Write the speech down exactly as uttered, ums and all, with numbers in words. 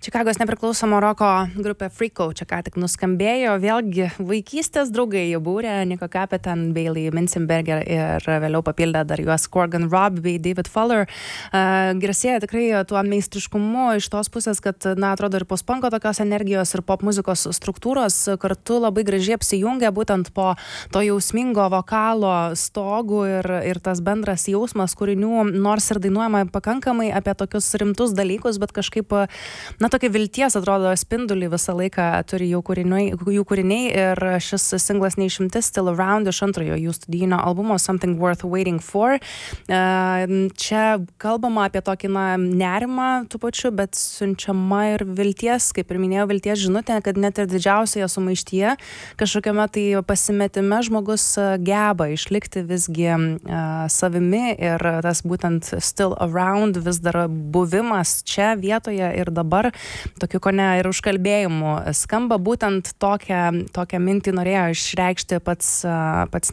Čikagos nepriklausomo roko grupė Freako čia ką tik nuskambėjo, vėlgi vaikystės draugai jų būrė, Nico Capitan, Bailey Minzenberger ir vėliau papildė dar juos Corgan Robb bei David Fuller. Uh, Garsėja tikrai tuo meistriškumu iš tos pusės, kad, na, atrodo ir post-punko tokios energijos ir pop muzikos struktūros kartu labai gražiai apsijungia būtent po to jausmingo vokalo stogų ir, ir tas bendras jausmas kūrinių, nors ir dainuojama pakankamai apie tokius rimtus dalykus, bet kažkaip, na, tokia vilties, atrodo, spindulį visą laiką turi jų kūriniai, jų kūriniai ir šis singlas neišimtis Still Around iš antrojo jų studijinio albumo Something Worth Waiting For. Čia kalbama apie tokį, na, nerimą tų pačių, bet siunčiama ir vilties, kaip ir minėjau, vilties žinutė, kad net ir didžiausioje sumaištyje, kažkokiame tai pasimetime žmogus geba išlikti visgi uh, savimi ir tas būtent Still Around, vis dar buvimas čia vietoje ir dabar tokiu kone ir užkalbėjimu skamba. Būtent tokią, tokią mintį norėjo išreikšti pats, pats